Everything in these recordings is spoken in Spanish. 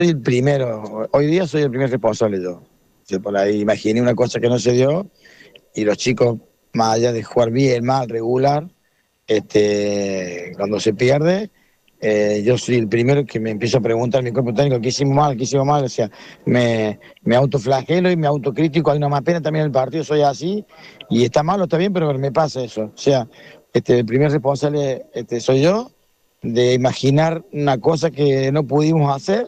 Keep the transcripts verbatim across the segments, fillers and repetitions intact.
Soy el primero, hoy día soy el primer responsable yo. Yo por ahí imaginé una cosa que no se dio y los chicos, más allá de jugar bien, mal, regular, este, cuando se pierde, eh, yo soy el primero que me empiezo a preguntar a mi cuerpo técnico qué hicimos mal, qué hicimos mal, o sea, me, me autoflagelo y me autocrítico, hay una más pena también en el partido, soy así, y está malo, está bien, pero me pasa eso. O sea, este, el primer responsable este, soy yo, de imaginar una cosa que no pudimos hacer,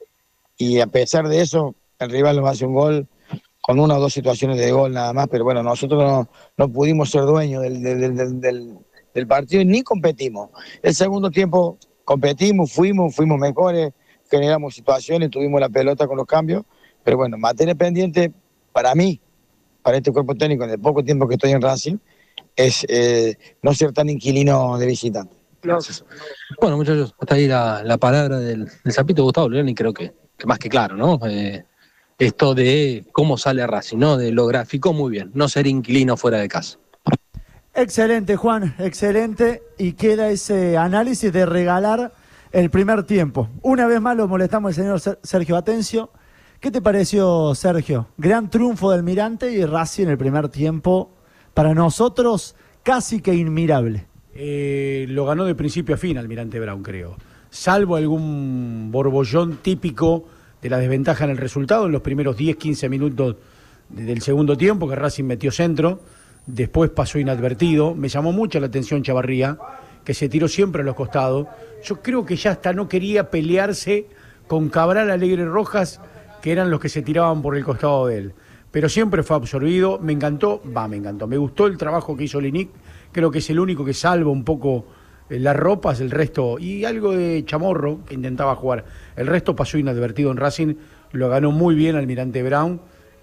y a pesar de eso, el rival nos hace un gol con una o dos situaciones de gol nada más, pero bueno, nosotros no, no pudimos ser dueños del, del, del, del, del partido ni competimos. El segundo tiempo competimos, fuimos, fuimos mejores, generamos situaciones, tuvimos la pelota con los cambios, pero bueno, materia pendiente para mí, para este cuerpo técnico, en el poco tiempo que estoy en Racing, es eh, no ser tan inquilino de visitante. Gracias. Bueno, muchachos, hasta ahí la, la palabra del, del Zapito Gustavo León, y creo que, que más que claro, ¿no? Eh, esto de cómo sale Racing, ¿no? De lo graficó muy bien, no ser inquilino fuera de casa. Excelente, Juan, excelente. Y queda ese análisis de regalar el primer tiempo. Una vez más lo molestamos el señor Sergio Atencio. ¿Qué te pareció, Sergio? Gran triunfo del Almirante y Racing en el primer tiempo, para nosotros casi que inmirable. Eh, lo ganó de principio a fin Almirante Brown, creo. Salvo algún borbollón típico de la desventaja en el resultado en los primeros diez, quince minutos del segundo tiempo, que Racing metió centro, después pasó inadvertido. Me llamó mucho la atención Chavarría, que se tiró siempre a los costados. Yo creo que ya hasta no quería pelearse con Cabral, Alegre, Rojas, que eran los que se tiraban por el costado de él. Pero siempre fue absorbido. Me encantó, va, me encantó. Me gustó el trabajo que hizo Linic. Creo que es el único que salva un poco las ropas, el resto, y algo de Chamorro, que intentaba jugar. El resto pasó inadvertido en Racing, lo ganó muy bien Almirante Brown,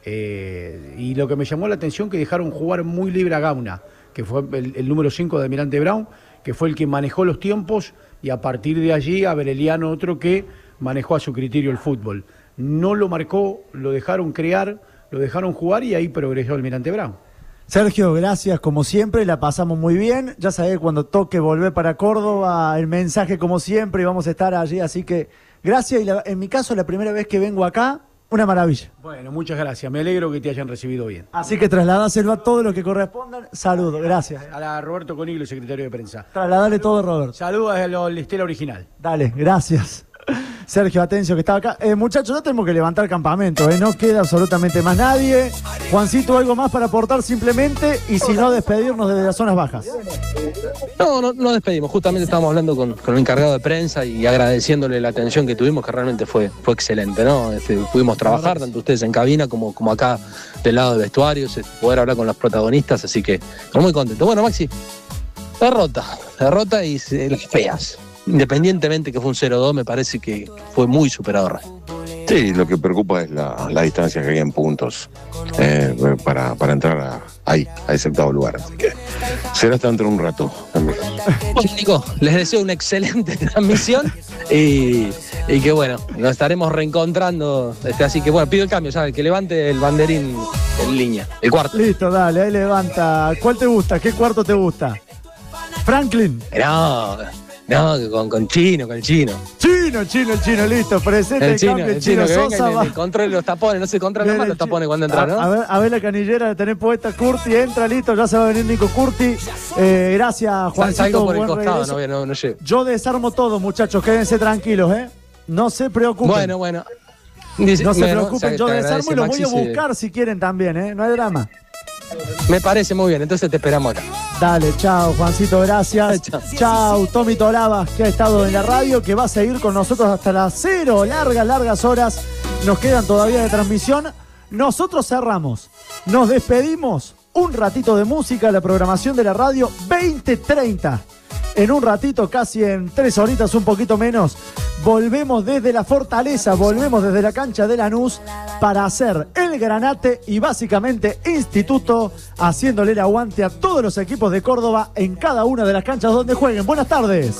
eh, y lo que me llamó la atención que dejaron jugar muy libre a Gauna, que fue el, el número cinco de Almirante Brown, que fue el que manejó los tiempos, y a partir de allí a Bereliano, otro que manejó a su criterio el fútbol. No lo marcó, lo dejaron crear, lo dejaron jugar, y ahí progresó Almirante Brown. Sergio, gracias como siempre, la pasamos muy bien. Ya sabés, cuando toque volver para Córdoba, el mensaje como siempre, y vamos a estar allí, así que gracias. Y la, en mi caso, la primera vez que vengo acá, una maravilla. Bueno, muchas gracias, me alegro que te hayan recibido bien. Así que trasladáselo a todo lo que correspondan. Saludos, gracias. A la Roberto Coniglio, secretario de prensa. Trasladale todo, Roberto. Saludos a la Estela original. Dale, gracias. Sergio Atencio, que estaba acá. Eh, muchachos, no tenemos que levantar campamento, ¿eh? No queda absolutamente más nadie. Juancito, ¿algo más para aportar simplemente? Y si no, despedirnos desde las zonas bajas. No, no, no despedimos. Justamente estábamos hablando con, con el encargado de prensa y agradeciéndole la atención que tuvimos, que realmente fue, fue excelente, ¿no? Este, pudimos trabajar, tanto ustedes en cabina como, como acá del lado de vestuarios, este, poder hablar con los protagonistas, así que estoy muy contento. Bueno, Maxi, derrota, derrota y las feas. Independientemente que fue un cero dos, me parece que fue muy superador. Sí, lo que preocupa es la, la distancia que hay en puntos eh, para, para entrar a, ahí, a ese octavo lugar. Así que será hasta dentro de un rato. Bueno, Nico, les deseo una excelente transmisión y, y que bueno, nos estaremos reencontrando. Este, así que bueno, pido el cambio, ¿sabes? Que levante el banderín en línea, el cuarto. Listo, dale, ahí levanta. ¿Cuál te gusta? ¿Qué cuarto te gusta? Franklin. No, no, con, con Chino, con el Chino. Chino, Chino, el Chino, listo. Presente el, el Chino, cambio, el Chino, Chino Sosa. Que venga y me controle los tapones, no se controlan más los tapones cuando entra, ¿no? A, a, ver, a ver la canillera de tener puesta Curti, entra, listo, ya se va a venir Nico Curti. Eh, gracias, Juancito. Salgo por el costado, no, no, no llego. Yo desarmo todo, muchachos, quédense tranquilos, ¿eh? No se preocupen. Bueno, bueno. Dice, no se bueno, preocupen, o sea, yo desarmo y los voy a buscar sí. si quieren también, ¿eh? No hay drama. Me parece muy bien, entonces te esperamos acá. Dale, chao, Juancito, gracias. Chao, chao Tommy Tolabas, que ha estado en la radio, que va a seguir con nosotros hasta las cero, largas, largas horas. Nos quedan todavía de transmisión. Nosotros cerramos, nos despedimos. Un ratito de música, la programación de la radio veinte treinta. En un ratito, casi en tres horitas, un poquito menos, volvemos desde la Fortaleza, volvemos desde la cancha de Lanús para hacer el Granate y básicamente Instituto, haciéndole el aguante a todos los equipos de Córdoba en cada una de las canchas donde jueguen. Buenas tardes.